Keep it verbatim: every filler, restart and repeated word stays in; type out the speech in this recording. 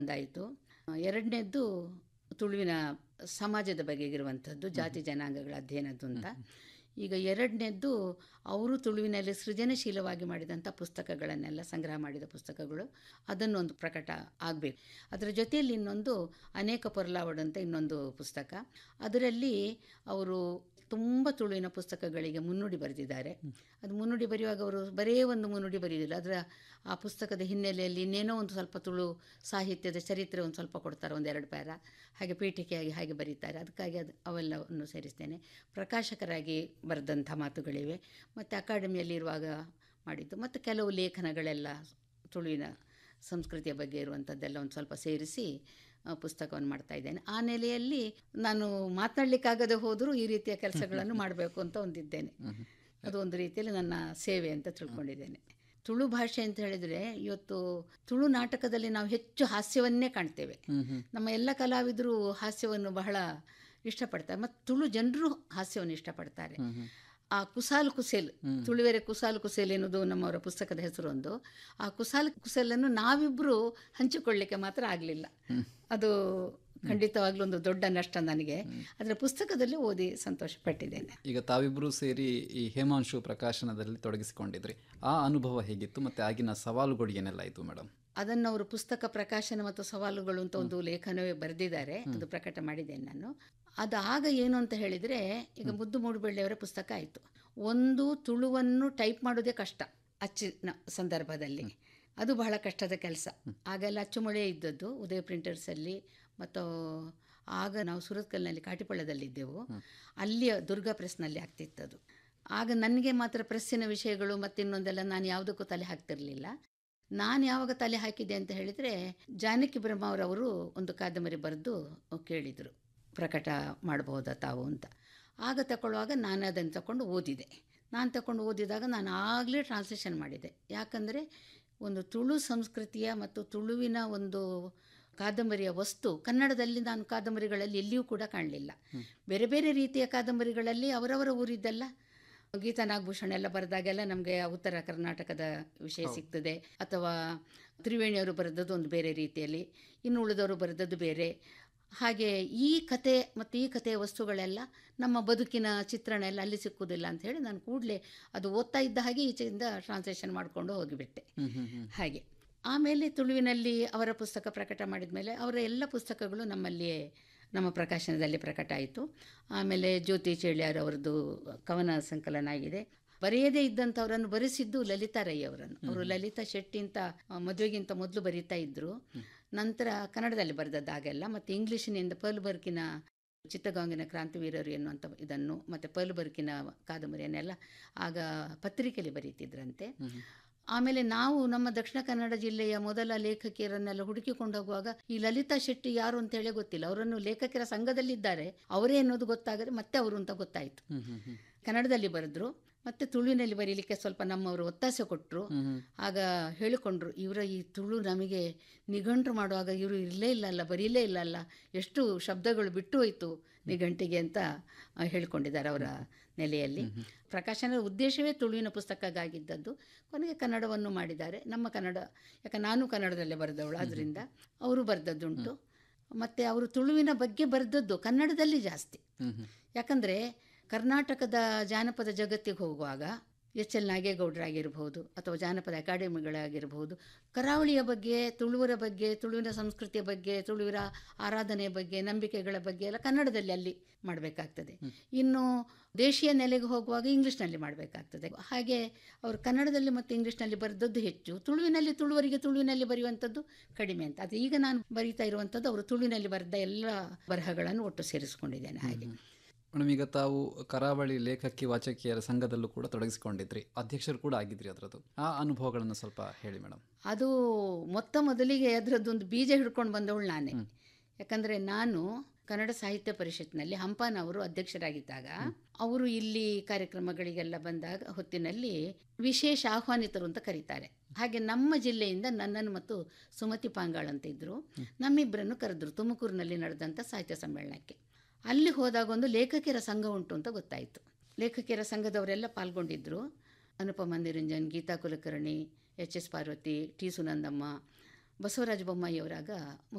ಒಂದಾಯಿತು. ಎರಡನೇದ್ದು ತುಳುವಿನ ಸಮಾಜದ ಬಗೆಗಿರುವಂಥದ್ದು, ಜಾತಿ ಜನಾಂಗಗಳ ಅಧ್ಯಯನದ್ದು ಅಂತ. ಈಗ ಎರಡನೇದ್ದು ಅವರು ತುಳುವಿನಲ್ಲಿ ಸೃಜನಶೀಲವಾಗಿ ಮಾಡಿದಂಥ ಪುಸ್ತಕಗಳನ್ನೆಲ್ಲ ಸಂಗ್ರಹ ಮಾಡಿದ ಪುಸ್ತಕಗಳು, ಅದನ್ನೊಂದು ಪ್ರಕಟ ಆಗಬೇಕು. ಅದರ ಜೊತೆಯಲ್ಲಿ ಇನ್ನೊಂದು ಅನೇಕ ಪೊರ್ಲಾವಡ್ ಅಂತ ಇನ್ನೊಂದು ಪುಸ್ತಕ. ಅದರಲ್ಲಿ ಅವರು ತುಂಬ ತುಳುವಿನ ಪುಸ್ತಕಗಳಿಗೆ ಮುನ್ನುಡಿ ಬರೆದಿದ್ದಾರೆ. ಅದು ಮುನ್ನುಡಿ ಬರೆಯುವಾಗ ಅವರು ಬರೇ ಒಂದು ಮುನ್ನುಡಿ ಬರೆಯೋದಿಲ್ಲ, ಅದರ ಆ ಪುಸ್ತಕದ ಹಿನ್ನೆಲೆಯಲ್ಲಿ ಇನ್ನೇನೋ ಒಂದು ಸ್ವಲ್ಪ ತುಳು ಸಾಹಿತ್ಯದ ಚರಿತ್ರೆ ಒಂದು ಸ್ವಲ್ಪ ಕೊಡ್ತಾರೆ, ಒಂದೆರಡು ಪ್ಯಾರ ಹಾಗೆ ಪೀಠಿಕೆಯಾಗಿ ಹಾಗೆ ಬರೀತಾರೆ. ಅದಕ್ಕಾಗಿ ಅದು ಅವೆಲ್ಲವನ್ನು ಸೇರಿಸ್ತೇನೆ. ಪ್ರಕಾಶಕರಾಗಿ ಬರೆದಂಥ ಮಾತುಗಳಿವೆ, ಮತ್ತು ಅಕಾಡೆಮಿಯಲ್ಲಿ ಇರುವಾಗ ಮಾಡಿದ್ದು, ಮತ್ತು ಕೆಲವು ಲೇಖನಗಳೆಲ್ಲ ತುಳುವಿನ ಸಂಸ್ಕೃತಿಯ ಬಗ್ಗೆ ಇರುವಂಥದ್ದೆಲ್ಲ ಒಂದು ಸ್ವಲ್ಪ ಸೇರಿಸಿ ಪುಸ್ತಕವನ್ನು ಮಾಡ್ತಾ ಇದ್ದೇನೆ. ಆ ನೆಲೆಯಲ್ಲಿ ನಾನು ಮಾತನಾಡಲಿಕ್ಕಾಗದೆ ಹೋದರೂ ಈ ರೀತಿಯ ಕೆಲಸಗಳನ್ನು ಮಾಡಬೇಕು ಅಂತ ಹೊಂದಿದ್ದೇನೆ. ಅದು ಒಂದು ರೀತಿಯಲ್ಲಿ ನನ್ನ ಸೇವೆ ಅಂತ ತಿಳ್ಕೊಂಡಿದ್ದೇನೆ. ತುಳು ಭಾಷೆ ಅಂತ ಹೇಳಿದರೆ, ಇವತ್ತು ತುಳು ನಾಟಕದಲ್ಲಿ ನಾವು ಹೆಚ್ಚು ಹಾಸ್ಯವನ್ನೇ ಕಾಣ್ತೇವೆ. ನಮ್ಮ ಎಲ್ಲ ಕಲಾವಿದರು ಹಾಸ್ಯವನ್ನು ಬಹಳ ಇಷ್ಟಪಡ್ತಾರೆ, ಮತ್ತು ತುಳು ಜನರು ಹಾಸ್ಯವನ್ನು ಇಷ್ಟಪಡ್ತಾರೆ. ಆ ಕುಸಾಲ್ ಕುಸೇಲ್, ತುಳುವೆರೆ ಕುಸಾಲ್ ಕುಸೇಲ್ ಎನ್ನುವುದು ನಮ್ಮವರ ಪುಸ್ತಕದ ಹೆಸರು ಒಂದು. ಆ ಕುಸಾಲ್ ಕುಸೇಲನ್ನು ನಾವಿಬ್ಬರು ಹಂಚಿಕೊಳ್ಳಿಕ್ಕೆ ಮಾತ್ರ ಆಗಲಿಲ್ಲ. ಅದು ಖಂಡಿತವಾಗ್ಲೂ ಒಂದು ದೊಡ್ಡ ನಷ್ಟ ನನಗೆ. ಅದರ ಪುಸ್ತಕದಲ್ಲಿ ಓದಿ ಸಂತೋಷ ಪಟ್ಟಿದ್ದೇನೆ. ಈಗ ತಾವಿಬ್ಬರು ಸೇರಿ ಈ ಹೇಮಾಂಶು ಪ್ರಕಾಶನದಲ್ಲಿ ತೊಡಗಿಸಿಕೊಂಡಿದ್ರಿ, ಆ ಅನುಭವ ಹೇಗಿತ್ತು ಮತ್ತು ಆಗಿನ ಸವಾಲುಗಳು ಏನೆಲ್ಲ ಇತ್ತು ಮೇಡಮ್? ಅದನ್ನು ಅವರು ಪುಸ್ತಕ ಪ್ರಕಾಶನ ಮತ್ತು ಸವಾಲುಗಳು ಅಂತ ಒಂದು ಲೇಖನವೇ ಬರೆದಿದ್ದಾರೆ, ಅದು ಪ್ರಕಟ ಮಾಡಿದ್ದೇನೆ ನಾನು. ಅದು ಆಗ ಏನು ಅಂತ ಹೇಳಿದರೆ, ಈಗ ಮುದ್ದು ಮೂಡುಬೆಳ್ಳೆಯವರ ಪುಸ್ತಕ ಆಯಿತು. ಒಂದು ತುಳುವನ್ನು ಟೈಪ್ ಮಾಡೋದೇ ಕಷ್ಟ ಅಚ್ಚಿನ ಸಂದರ್ಭದಲ್ಲಿ, ಅದು ಬಹಳ ಕಷ್ಟದ ಕೆಲಸ. ಆಗೆಲ್ಲ ಅಚ್ಚುಮೊಳೆ ಇದ್ದದ್ದು ಉದಯ ಪ್ರಿಂಟರ್ಸಲ್ಲಿ, ಮತ್ತು ಆಗ ನಾವು ಸುರತ್ಕಲ್ನಲ್ಲಿ ಕಾಟಿಪಳ್ಳದಲ್ಲಿದ್ದೆವು, ಅಲ್ಲಿಯ ದುರ್ಗಾ ಪ್ರೆಸ್ನಲ್ಲಿ ಆಗ್ತಿತ್ತದು. ಆಗ ನನಗೆ ಮಾತ್ರ ಪ್ರೆಸ್ಸಿನ ವಿಷಯಗಳು ಮತ್ತು ಇನ್ನೊಂದೆಲ್ಲ ನಾನು ಯಾವುದಕ್ಕೂ ತಲೆ ಹಾಕ್ತಿರಲಿಲ್ಲ. ನಾನು ಯಾವಾಗ ತಲೆ ಹಾಕಿದೆ ಅಂತ ಹೇಳಿದರೆ, ಜಾನಕಿ ಬ್ರಹ್ಮವರವರು ಒಂದು ಕಾದಂಬರಿ ಬರೆದು ಕೇಳಿದರು, ಪ್ರಕಟ ಮಾಡಬಹುದಾ ತಾವು ಅಂತ. ಆಗ ತಗೊಳ್ಳುವಾಗ ನಾನು ಅದನ್ನು ತಗೊಂಡು ಓದಿದೆ. ನಾನು ತಗೊಂಡು ಓದಿದಾಗ ನಾನು ಆಗಲೇ ಟ್ರಾನ್ಸ್ಲೇಷನ್ ಮಾಡಿದೆ. ಯಾಕಂದರೆ ಒಂದು ತುಳು ಸಂಸ್ಕೃತಿಯ ಮತ್ತು ತುಳುವಿನ ಒಂದು ಕಾದಂಬರಿಯ ವಸ್ತು ಕನ್ನಡದಲ್ಲಿ ನಾನು ಕಾದಂಬರಿಗಳಲ್ಲಿ ಎಲ್ಲಿಯೂ ಕೂಡ ಕಾಣಲಿಲ್ಲ. ಬೇರೆ ಬೇರೆ ರೀತಿಯ ಕಾದಂಬರಿಗಳಲ್ಲಿ ಅವರವರ ಊರಿದ್ದೆಲ್ಲ, ಗೀತಾ ನಾಗಭೂಷಣ ಎಲ್ಲ ಬರೆದಾಗೆಲ್ಲ ನಮಗೆ ಉತ್ತರ ಕರ್ನಾಟಕದ ವಿಷಯ ಸಿಗ್ತದೆ, ಅಥವಾ ತ್ರಿವೇಣಿಯವರು ಬರೆದದ್ದು ಒಂದು ಬೇರೆ ರೀತಿಯಲ್ಲಿ, ಇನ್ನು ಉಳಿದವರು ಬರೆದದ್ದು ಬೇರೆ. ಹಾಗೆ ಈ ಕತೆ ಮತ್ತು ಈ ಕಥೆಯ ವಸ್ತುಗಳೆಲ್ಲ ನಮ್ಮ ಬದುಕಿನ ಚಿತ್ರಣ ಎಲ್ಲ ಅಲ್ಲಿ ಸಿಕ್ಕುವುದಿಲ್ಲ ಅಂತ ಹೇಳಿ ನಾನು ಕೂಡಲೇ ಅದು ಓದ್ತಾ ಇದ್ದ ಹಾಗೆ ಈಚೆಯಿಂದ ಟ್ರಾನ್ಸ್ಲೇಷನ್ ಮಾಡಿಕೊಂಡು ಹೋಗಿಬಿಟ್ಟೆ. ಹಾಗೆ ಆಮೇಲೆ ತುಳುವಿನಲ್ಲಿ ಅವರ ಪುಸ್ತಕ ಪ್ರಕಟ ಮಾಡಿದ ಮೇಲೆ ಅವರ ಎಲ್ಲ ಪುಸ್ತಕಗಳು ನಮ್ಮಲ್ಲಿಯೇ ನಮ್ಮ ಪ್ರಕಾಶನದಲ್ಲಿ ಪ್ರಕಟ ಆಯಿತು. ಆಮೇಲೆ ಜ್ಯೋತಿ ಚೇಳ್ಯಾರ್ ಅವರದ್ದು ಕವನ ಸಂಕಲನ ಆಗಿದೆ. ಬರೆಯದೇ ಇದ್ದಂಥವರನ್ನು ಬರೆಸಿದ್ದು ಲಲಿತಾ ರೈ ಅವರನ್ನು. ಅವರು ಲಲಿತಾ ಶೆಟ್ಟಿ ಅಂತ ಮದುವೆಗಿಂತ ಮೊದಲು ಬರೀತಾ ಇದ್ದರು, ನಂತರ ಕನ್ನಡದಲ್ಲಿ ಬರೆದದ್ದಾಗೆಲ್ಲ, ಮತ್ತು ಇಂಗ್ಲೀಷಿನಿಂದ ಪರ್ಲ್ ಬರ್ಕಿನ ಚಿತ್ತಗಾಂಗಿನ ಕ್ರಾಂತಿವೀರರು ಎನ್ನುವಂಥ ಇದನ್ನು, ಮತ್ತು ಪರ್ಲ್ ಬರ್ಕಿನ ಕಾದಂಬರಿಯನ್ನೆಲ್ಲ ಆಗ ಪತ್ರಿಕೆಯಲ್ಲಿ ಬರೀತಿದ್ರಂತೆ. ಆಮೇಲೆ ನಾವು ನಮ್ಮ ದಕ್ಷಿಣ ಕನ್ನಡ ಜಿಲ್ಲೆಯ ಮೊದಲ ಲೇಖಕಿಯರನ್ನೆಲ್ಲ ಹುಡುಕಿಕೊಂಡು ಹೋಗುವಾಗ ಈ ಲಲಿತಾ ಶೆಟ್ಟಿ ಯಾರು ಅಂತ ಹೇಳಿ ಗೊತ್ತಿಲ್ಲ. ಅವರನ್ನು ಲೇಖಕಿಯರ ಸಂಘದಲ್ಲಿದ್ದಾರೆ, ಅವರೇ ಅನ್ನೋದು ಗೊತ್ತಾಗದೆ ಮತ್ತೆ ಅವರು ಅಂತ ಗೊತ್ತಾಯಿತು. ಕನ್ನಡದಲ್ಲಿ ಬರೆದ್ರು, ಮತ್ತು ತುಳುವಿನಲ್ಲಿ ಬರೀಲಿಕ್ಕೆ ಸ್ವಲ್ಪ ನಮ್ಮವರು ಒತ್ತಾಸೆ ಕೊಟ್ಟರು. ಆಗ ಹೇಳಿಕೊಂಡ್ರು, ಇವರ ಈ ತುಳು ನಮಗೆ ನಿಘಂಟು ಮಾಡುವಾಗ ಇವರು ಇರಲೇ ಇಲ್ಲಲ್ಲ, ಬರೀಲೇ ಇಲ್ಲಲ್ಲ, ಎಷ್ಟು ಶಬ್ದಗಳು ಬಿಟ್ಟು ಹೋಯಿತು ನಿಘಂಟಿಗೆ ಅಂತ ಹೇಳಿಕೊಂಡಿದ್ದಾರೆ ಅವರ ನೆಲೆಯಲ್ಲಿ. ಪ್ರಕಾಶನದ ಉದ್ದೇಶವೇ ತುಳುವಿನ ಪುಸ್ತಕಗಾಗಿದ್ದದ್ದು. ಕೊನೆಗೆ ಕನ್ನಡವನ್ನು ಮಾಡಿದ್ದಾರೆ. ನಮ್ಮ ಕನ್ನಡ, ಯಾಕೆ ನಾನು ಕನ್ನಡದಲ್ಲೇ ಬರೆದವಳು, ಅದರಿಂದ ಅವರು ಬರೆದದ್ದುಂಟು. ಮತ್ತು ಅವರು ತುಳುವಿನ ಬಗ್ಗೆ ಬರೆದದ್ದು ಕನ್ನಡದಲ್ಲಿ ಜಾಸ್ತಿ. ಯಾಕಂದರೆ ಕರ್ನಾಟಕದ ಜಾನಪದ ಜಗತ್ತಿಗೆ ಹೋಗುವಾಗ ಎಚ್ ಎಲ್ ನಾಗೇಗೌಡರಾಗಿರ್ಬೋದು, ಅಥವಾ ಜಾನಪದ ಅಕಾಡೆಮಿಗಳಾಗಿರ್ಬೋದು, ಕರಾವಳಿಯ ಬಗ್ಗೆ, ತುಳುವರ ಬಗ್ಗೆ, ತುಳುವಿನ ಸಂಸ್ಕೃತಿಯ ಬಗ್ಗೆ, ತುಳುವಿನ ಆರಾಧನೆಯ ಬಗ್ಗೆ, ನಂಬಿಕೆಗಳ ಬಗ್ಗೆ ಎಲ್ಲ ಕನ್ನಡದಲ್ಲಿ ಅಲ್ಲಿ ಮಾಡಬೇಕಾಗ್ತದೆ. ಇನ್ನು ದೇಶೀಯ ನೆಲೆಗೆ ಹೋಗುವಾಗ ಇಂಗ್ಲೀಷ್ನಲ್ಲಿ ಮಾಡಬೇಕಾಗ್ತದೆ. ಹಾಗೆ ಅವರು ಕನ್ನಡದಲ್ಲಿ ಮತ್ತು ಇಂಗ್ಲೀಷ್ನಲ್ಲಿ ಬರೆದದ್ದು ಹೆಚ್ಚು, ತುಳುವಿನಲ್ಲಿ ತುಳುವರಿಗೆ ತುಳುವಿನಲ್ಲಿ ಬರೆಯುವಂಥದ್ದು ಕಡಿಮೆ ಅಂತ. ಅದು ಈಗ ನಾನು ಬರೀತಾ ಇರುವಂಥದ್ದು ಅವರು ತುಳುವಿನಲ್ಲಿ ಬರೆದ ಎಲ್ಲ ಬರಹಗಳನ್ನು ಒಟ್ಟು ಸೇರಿಸ್ಕೊಂಡಿದ್ದೇನೆ. ಹಾಗೆ ಮೇಡಮ್, ಈಗ ತಾವು ಕರಾವಳಿ ಲೇಖಕಿ ವಾಚಕಿಯರ ಸಂಘದಲ್ಲೂ ಕೂಡ ತೊಡಗಿಸಿಕೊಂಡಿದ್ರಿ, ಅಧ್ಯಕ್ಷರು ಕೂಡ ಆಗಿದ್ರಿ. ಅದರದ್ದು ಆ ಅನುಭವಗಳನ್ನು ಸ್ವಲ್ಪ ಹೇಳಿ ಮೇಡಮ್. ಅದು ಮೊತ್ತ ಮೊದಲಿಗೆ ಅದರದ್ದೊಂದು ಬೀಜ ಹಿಡ್ಕೊಂಡು ಬಂದವಳು ನಾನೇ. ಯಾಕಂದರೆ ನಾನು ಕನ್ನಡ ಸಾಹಿತ್ಯ ಪರಿಷತ್ನಲ್ಲಿ ಹಂಪಾನ್ ಅವರು ಅಧ್ಯಕ್ಷರಾಗಿದ್ದಾಗ, ಅವರು ಇಲ್ಲಿ ಕಾರ್ಯಕ್ರಮಗಳಿಗೆಲ್ಲ ಬಂದಾಗ ಹೊತ್ತಿನಲ್ಲಿ ವಿಶೇಷ ಆಹ್ವಾನಿತರು ಅಂತ ಕರೀತಾರೆ. ಹಾಗೆ ನಮ್ಮ ಜಿಲ್ಲೆಯಿಂದ ನನ್ನನ್ನು ಮತ್ತು ಸುಮತಿ ಪಾಂಗಾಳ್ ಅಂತ ಇದ್ದರು, ನಮ್ಮಿಬ್ಬರನ್ನು ಕರೆದ್ರು ತುಮಕೂರಿನಲ್ಲಿ ನಡೆದಂಥ ಸಾಹಿತ್ಯ ಸಮ್ಮೇಳನಕ್ಕೆ. ಅಲ್ಲಿ ಹೋದಾಗ ಒಂದು ಲೇಖಕಿಯರ ಸಂಘ ಉಂಟು ಅಂತ ಗೊತ್ತಾಯಿತು. ಲೇಖಕಿಯರ ಸಂಘದವರೆಲ್ಲ ಪಾಲ್ಗೊಂಡಿದ್ದರು. ಅನುಪಮ Niranjan, Geetha Kulkarni, H S Parvati, T Sunandamma, Basavaraj Bommai ಅವರಾಗ